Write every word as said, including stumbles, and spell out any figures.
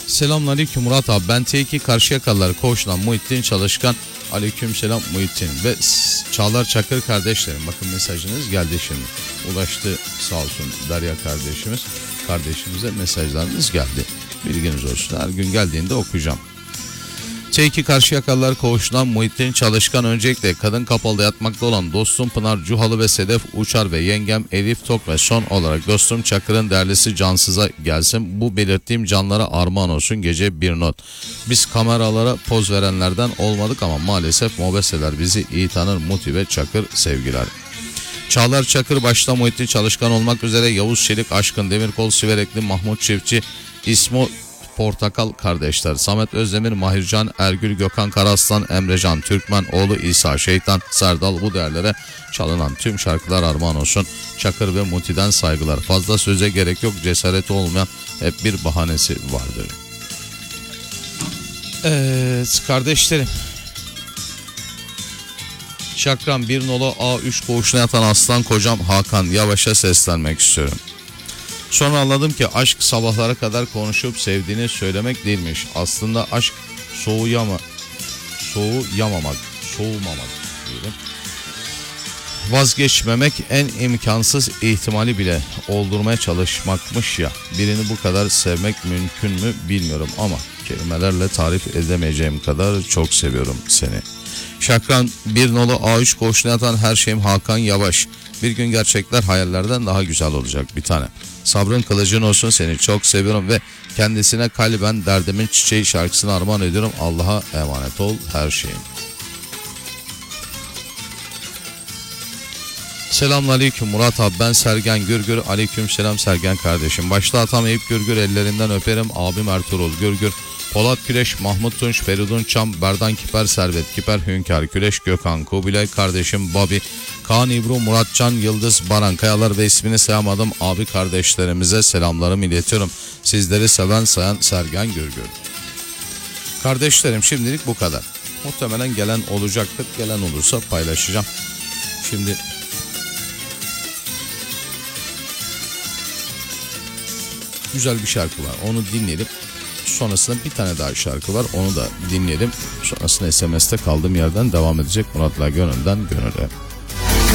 Selamünaleyküm Murat abi. Ben T iki Karşıyakalılar Koğuş'tan Muhittin Çalışkan. Aleykümselam Muhittin ve Çağlar Çakır kardeşlerim. Bakın mesajınız geldi şimdi. Ulaştı sağ olsun Derya kardeşimiz. Kardeşimize mesajlarınız geldi. Bilginiz olsun. Her gün geldiğinde okuyacağım. T iki Karşıyakalılar Koğuş'tan Muhittin Çalışkan. Öncelikle kadın kapalıda yatmakta olan dostum Pınar Cuhalı ve Sedef Uçar ve yengem Elif Tok ve son olarak dostum Çakır'ın değerlisi cansıza gelsin. Bu belirttiğim canlara armağan olsun. Gece bir not. Biz kameralara poz verenlerden olmadık ama maalesef mobeseler bizi iyi tanır. Muti ve Çakır sevgiler. Çağlar Çakır başta Muhittin Çalışkan olmak üzere Yavuz Çelik, Aşkın Demirkol, Siverekli, Mahmut Çiftçi, İsmo Portakal kardeşler, Samet Özdemir, Mahircan Ergül, Gökhan Karaslan, Emrecan Türkmen, oğlu İsa Şeytan, Serdal, bu değerlere çalınan tüm şarkılar armağan olsun. Çakır ve Muti'den saygılar. Fazla söze gerek yok, cesareti olmayan hep bir bahanesi vardır. Evet kardeşlerim. Şakran bir nolu A üç koğuşuna yatan aslan kocam Hakan Yavaş'a seslenmek istiyorum. Sonra anladım ki aşk sabahlara kadar konuşup sevdiğini söylemek değilmiş. Aslında aşk soğuyama, soğuyamamak, soğumamak diyelim. Vazgeçmemek en imkansız ihtimali bile oldurmaya çalışmakmış ya. Birini bu kadar sevmek mümkün mü bilmiyorum ama kelimelerle tarif edemeyeceğim kadar çok seviyorum seni. Şakran bir nolu A üç koğuşuna yatan her şeyim Hakan Yavaş. Bir gün gerçekler hayallerden daha güzel olacak bir tane. Sabrın kılıcın olsun, seni çok seviyorum ve kendisine kalben derdimin çiçeği şarkısını armağan ediyorum. Allah'a emanet ol her şeyim. Selamünaleyküm Murat abi, ben Sergen Gürgür. Aleykümselam Sergen kardeşim. Başta atam Eyüp Gürgür, ellerinden öperim. Abim Ertuğrul Gürgür, Polat Küleş, Mahmut Tunç, Feridun Çam, Berdan Kiper, Servet Kiper, Hünkar Küleş, Gökhan Kubilay kardeşim, Babi, Kaan İbru, Muratcan Yıldız, Baran Kayalar ve ismini sayamadım abi kardeşlerimize selamlarımı iletiyorum. Sizleri seven sayan Sergen Gürgür. Kardeşlerim şimdilik bu kadar. Muhtemelen gelen olacaktır. Gelen olursa paylaşacağım. Şimdi güzel bir şarkı var. Onu dinleyelim. Sonrasında bir tane daha şarkı var. Onu da dinleyelim. Sonrasında S M S'te kaldığım yerden devam edecek. Murat'la Gönül'den Gönül'e.